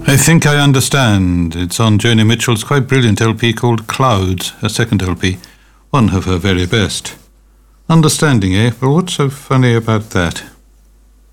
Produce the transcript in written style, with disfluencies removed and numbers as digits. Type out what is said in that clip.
I think I understand. It's on Joni Mitchell's quite brilliant LP called Clouds, her second LP, one of her very best. Understanding, eh? Well, what's so funny about that?